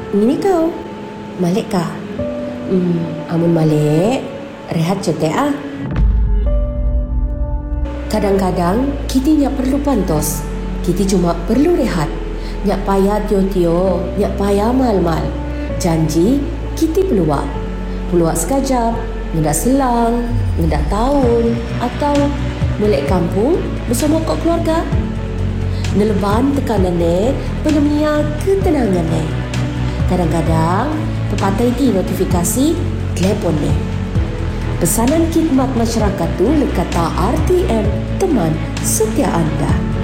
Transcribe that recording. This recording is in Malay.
Ini kau. Malik kah? Amun Malik, rehat cetek ah. Kadang-kadang kita nyak perlu pantos. Kita cuma perlu rehat. Nyak payah tio-tio, nyak payah mal-mal. Janji kita peluak. Peluak sekejap, ngedak selang, ngedak tahun, atau balik kampung bersama kau keluarga. Neleban tekanannya penemia ketenangannya. Kadang-kadang pepatai di notifikasi teleponnya. Pesanan khidmat masyarakat tu lekata RTM teman setia anda.